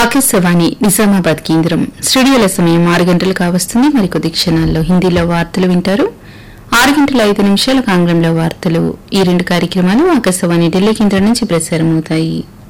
ఆకాశవాణి నిజామాబాద్ కేంద్రం స్టూడియోల సమయం 6 గంటలు కావస్తుంది. మరికొద్ది క్షణాల్లో హిందీలో వార్తలు వింటారు. 6 గంటల 5 నిమిషాలకు ఆంగ్లంలో వార్తలు. ఈ రెండు కార్యక్రమాలు ఆకాశవాణి ఢిల్లీ కేంద్రం నుంచి ప్రసారమవుతాయి.